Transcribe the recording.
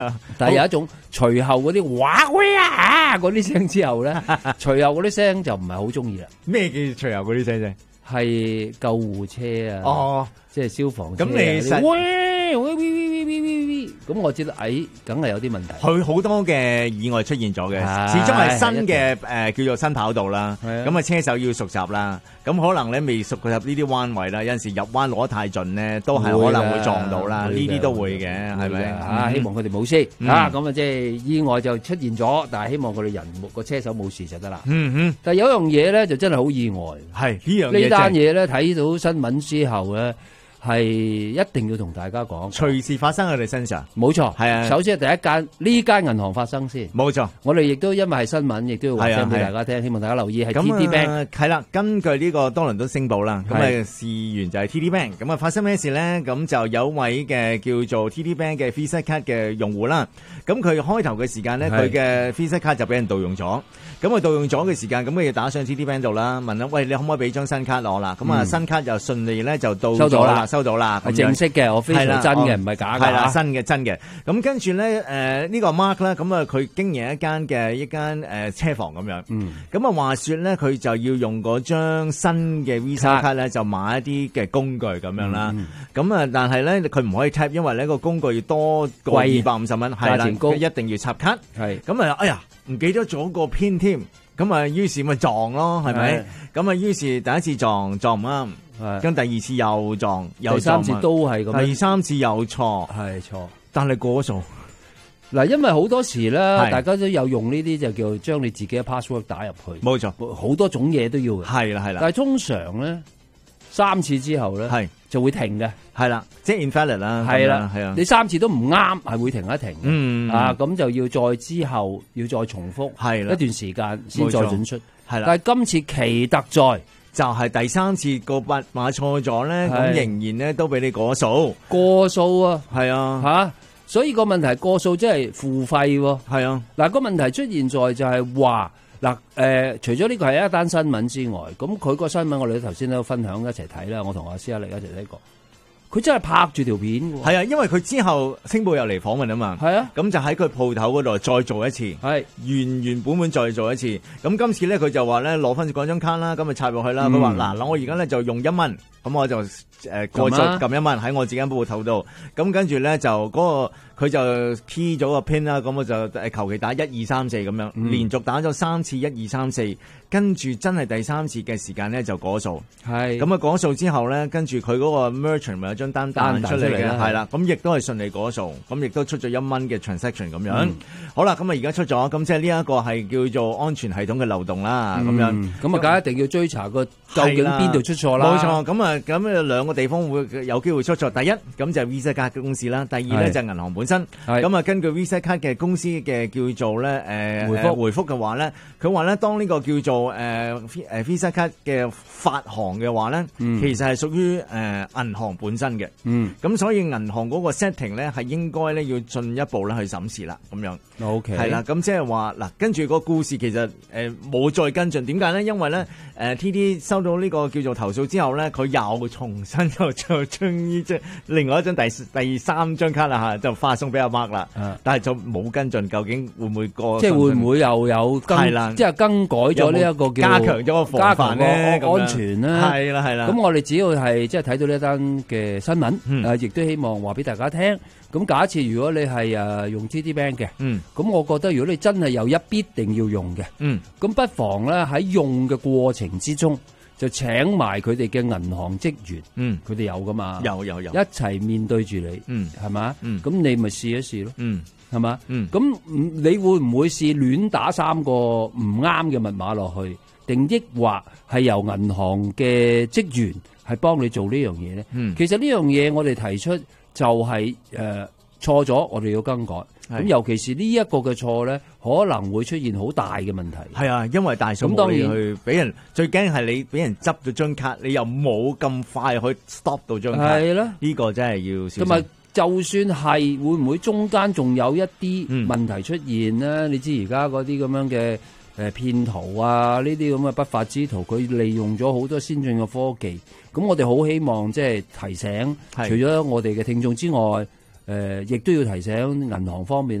但係有一種隨後嗰啲哇喂啊嗰啲聲之後咧，隨後嗰啲聲就唔係好中意啦。 咩叫隨後嗰啲聲啫？ 係救護車啊， 哦， 即係消防車啊。 咁你實喂，咁我知道，梗係有啲問題。 佢好多嘅意外出現咗嘅，始終係新嘅叫做新跑道啦。咁啊，車手要熟習啦。咁可能咧未熟入呢啲彎位啦，有陣時入彎攞得太盡咧，都係可能會撞到啦。呢啲都會嘅，係咪？ 希望佢哋冇事啊！咁啊，即係意外就出現咗，但係希望佢哋個車手冇事就得啦。但係有一樣嘢咧，就真係好意外。 係呢樣嘢。 呢單嘢咧，睇到新聞之後咧，係一定要同大家講， 隨時發生喺我哋身上。 冇錯， 係啊。 首先係第一間呢間銀行發生先， 冇錯。 我哋亦都因為係新聞，亦都要話聲俾大家聽，希望大家留意係 TD Bank。 係啦，根據呢個多倫多星報啦，咁啊事源就係 TD Bank。咁啊發生咩事咧？咁就有位嘅叫做 TD Bank 嘅 Visa 卡嘅用戶啦。咁佢開頭嘅時間咧，佢嘅 Visa 卡就俾人盜用咗。咁佢盜用咗嘅時間，咁佢要打上 TD Bank 度啦，問啦，喂，你可唔可以俾張新卡攞啦？咁啊新卡就順利咧就到咗啦。收到啦， 係正式嘅，我非常真嘅，唔係假嘅。 係啦，新嘅真嘅。咁跟住咧，呢個 Mark 咧，咁啊佢經營一間車房咁樣。咁啊話說咧，佢就要用嗰張新嘅 Visa 卡咧，就買一啲嘅工具咁樣啦。咁啊，但係咧佢唔可以 tap，因為呢個工具要多過250蚊，係啦，佢一定要插卡。係咁啊，哎呀，唔記得咗個 pin 添。咁啊，於是咪撞咯，係咪？咁啊，於是第一次撞唔啱。跟第二次又撞，第三次都係咁， 第三次又錯， 係錯， 但係過咗數。 嗱，因為好多時咧，大家都有用呢啲就叫將你自己嘅 password 打入去， 冇錯， 好多種嘢都要嘅， 係啦係啦。 但係通常咧3次之後咧，就會停嘅， 係啦，即係 invalid 啦， 係啦係啊， 你3次都唔啱，係會停一停，咁就要再之後要再重複，係啦，一段時間先再准出，係啦。但係今次奇特在。 就係第三次個密碼錯咗咧，咁仍然咧都俾你過數啊，係啊吓，所以個問題係過數即係付費喎， 係啊。 嗱個問題出現在就係話嗱除咗呢個係一單新聞之外，咁佢個新聞我哋頭先都分享一齊睇啦，我同阿施亞力一齊睇過。佢真係拍住條片喎， 係啊，因為佢之後星報又嚟訪問啊嘛，係啊，咁就喺佢鋪頭嗰度再做一次，係原本再做一次，咁今次咧佢就話咧攞翻嗰張卡啦，咁咪插入去啦，佢話嗱我而家咧就用1蚊，咁我就過咗撳1蚊喺我自己鋪頭度，咁跟住咧就嗰個佢就 key 咗個 pin 啦，咁我就求其打1、2、3、4咁樣，連續打咗3次1、2、3、4，跟住真係第三次嘅時間咧就過數，係咁啊過數之後咧，跟住佢嗰個 merchant 咪有張單彈出嚟嘅，係啦，咁亦都係順利過數，咁亦都出咗1蚊嘅 transaction 咁樣。好啦，咁啊而家出咗，咁即係呢一個係叫做安全系統嘅漏洞啦，咁樣，咁啊梗係一定要追查個究竟邊度出錯啦。冇錯，咁啊咁兩個地方會有機會出錯。第一，咁就係 Visa 卡嘅公司啦；第二咧就係銀行本身。咁啊根據 Visa 卡嘅公司嘅叫做咧回覆嘅話咧，佢話咧當呢個叫做Visa 卡嘅發行嘅話咧，其實係屬於銀行本身嘅。咁所以銀行嗰個 setting 咧係應該咧要進一步咧去審視啦，咁樣。OK，係啦，咁即係話嗱，跟住個故事其實冇再跟進，點解咧？因為咧TD 收到呢個叫做投訴之後咧，佢又重新又將呢張另外一張第3張卡啦嚇，就發送俾阿 Mark 啦。但係就冇跟進，究竟會唔會過？即係會唔會又有即係更改咗呢一個叫加強咗個防範咧、安全咧？係啦係啦。咁我哋只要係即係睇到呢一單嘅新聞，亦都希望話俾大家聽。咁假設如果你係用 TD Bank 嘅，咁我覺得如果你真係有一必定要用嘅，咁不妨咧喺用嘅過程之中就請埋佢哋嘅銀行職員，佢哋有噶嘛，有一齊面對住你，係嘛，咁你咪試一試咯，係嘛，咁你會唔會試亂打3個唔啱嘅密碼落去，定抑或係由銀行嘅職員係幫你做呢樣嘢咧？其實呢樣嘢我哋提出。就係錯咗，我哋要更改。咁尤其是呢一個嘅錯咧，可能會出現好大嘅問題。係啊，因為大數目你去俾人最驚係你俾人執咗張卡，你又冇咁快去 stop 到張卡。係啦，呢個真係要小心。同埋就算係會唔會中間仲有一啲問題出現咧？你知而家嗰啲咁樣嘅騙徒啊，呢啲咁嘅不法之徒，佢利用咗好多先進嘅科技。咁我哋好希望即係提醒，除咗我哋嘅聽眾之外， 亦都要提醒銀行方面